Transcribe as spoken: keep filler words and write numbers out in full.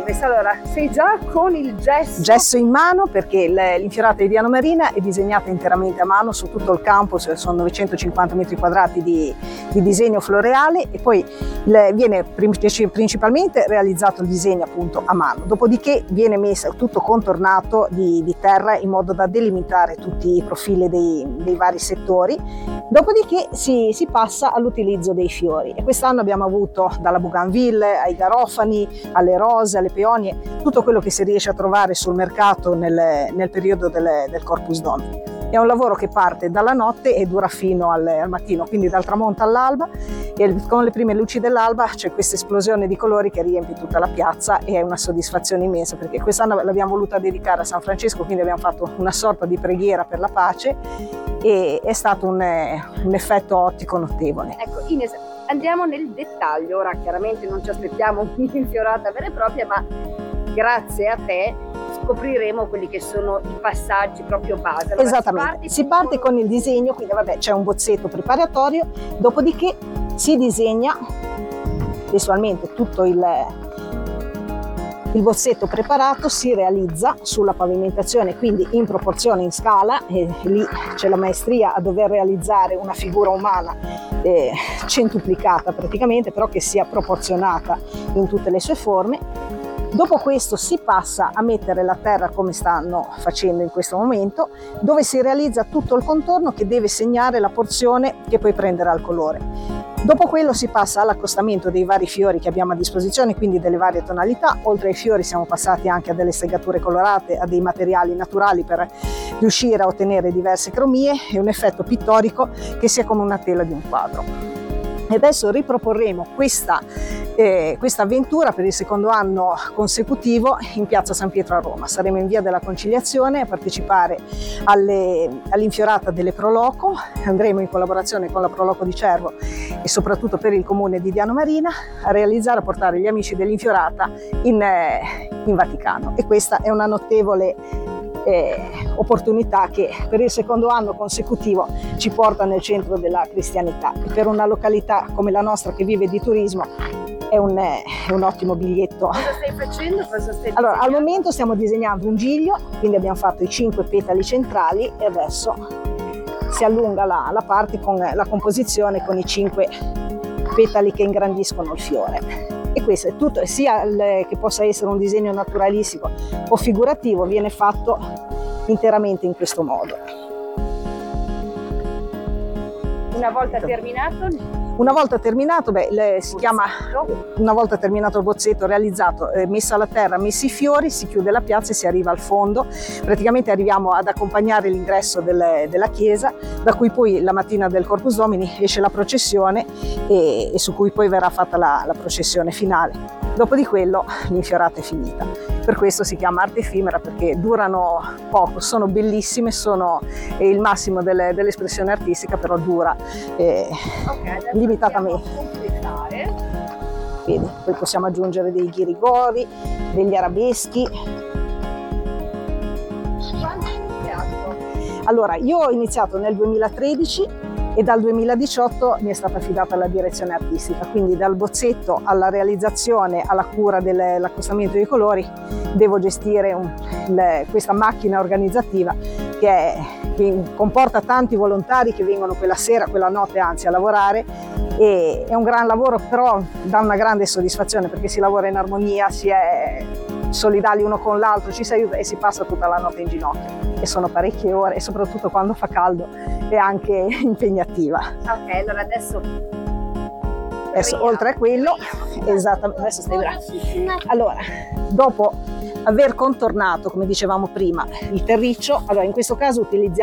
Ines, allora sei già con il gesso? Gesso in mano, perché l'infiorata di Diana Marina è disegnata interamente a mano su tutto il campo, sono novecentocinquanta metri quadrati di, di disegno floreale, e poi le, viene principalmente realizzato il disegno appunto a mano, dopodiché viene messo tutto contornato di, di terra in modo da delimitare tutti i profili dei, dei vari settori, dopodiché si, si passa all'utilizzo dei fiori, e quest'anno abbiamo avuto dalla bougainville ai garofani, alle rose, alle peonie, tutto quello che si riesce a trovare sul mercato nel, nel periodo del, del Corpus Domini. È un lavoro che parte dalla notte e dura fino al, al mattino, quindi dal tramonto all'alba, e con le prime luci dell'alba c'è questa esplosione di colori che riempie tutta la piazza, e è una soddisfazione immensa, perché quest'anno l'abbiamo voluta dedicare a San Francesco, quindi abbiamo fatto una sorta di preghiera per la pace, e è stato un, un effetto ottico notevole. Ecco Ines, andiamo nel dettaglio. Ora chiaramente non ci aspettiamo un'infiorata vera e propria, ma grazie a te scopriremo quelli che sono i passaggi proprio base. Allora, esattamente, si parte, si parte con il disegno, quindi vabbè, c'è un bozzetto preparatorio, dopodiché si disegna visualmente tutto il, il bozzetto preparato, si realizza sulla pavimentazione, quindi in proporzione, in scala, e lì c'è la maestria a dover realizzare una figura umana eh, centuplicata praticamente, però che sia proporzionata in tutte le sue forme. Dopo questo si passa a mettere la terra, come stanno facendo in questo momento, dove si realizza tutto il contorno che deve segnare la porzione che poi prenderà il colore. Dopo quello si passa all'accostamento dei vari fiori che abbiamo a disposizione, quindi delle varie tonalità. Oltre ai fiori siamo passati anche a delle segature colorate, a dei materiali naturali per riuscire a ottenere diverse cromie e un effetto pittorico che sia come una tela di un quadro. E adesso riproporremo questa, eh, questa avventura per il secondo anno consecutivo in piazza San Pietro a Roma. Saremo in via della Conciliazione a partecipare alle, all'infiorata delle Proloco. Andremo in collaborazione con la Proloco di Cervo e soprattutto per il comune di Diana Marina a realizzare, a portare gli amici dell'infiorata in, eh, in Vaticano, e questa è una notevole Eh, opportunità che per il secondo anno consecutivo ci porta nel centro della cristianità, e per una località come la nostra che vive di turismo è un, è un ottimo biglietto. Cosa stai facendo? Cosa stai allora, al momento stiamo disegnando un giglio, quindi abbiamo fatto i cinque petali centrali e adesso si allunga la, la parte con la composizione con i cinque petali che ingrandiscono il fiore. E questo è tutto, sia il, che possa essere un disegno naturalistico o figurativo, viene fatto interamente in questo modo. Una volta terminato? Una volta terminato, beh, le, si chiama, una volta terminato il bozzetto realizzato, eh, messa la terra, messi i fiori, si chiude la piazza e si arriva al fondo. Praticamente arriviamo ad accompagnare l'ingresso del, della chiesa, da cui poi la mattina del Corpus Domini esce la processione e, e su cui poi verrà fatta la, la processione finale. Dopo di quello l'infiorata è finita. Per questo si chiama arte effimera, perché durano poco, sono bellissime, sono eh, il massimo delle, dell'espressione artistica, però dura eh, okay, limitatamente. Vedi, poi possiamo aggiungere dei ghirigori, degli arabeschi. Quando hai iniziato? Allora, io ho iniziato nel duemilatredici e dal duemiladiciotto mi è stata affidata la direzione artistica, quindi dal bozzetto alla realizzazione, alla cura dell'accostamento dei colori, devo gestire un, le, questa macchina organizzativa che, è, che comporta tanti volontari che vengono quella sera, quella notte anzi a lavorare, e è un gran lavoro, però dà una grande soddisfazione perché si lavora in armonia, si è solidali uno con l'altro, ci si aiuta e si passa tutta la notte in ginocchio, e sono parecchie ore, e soprattutto quando fa caldo è anche impegnativa. Ok, allora adesso adesso oltre a quello, esattamente, adesso stai bravo. Allora, dopo aver contornato, come dicevamo prima, il terriccio, allora in questo caso utilizziamo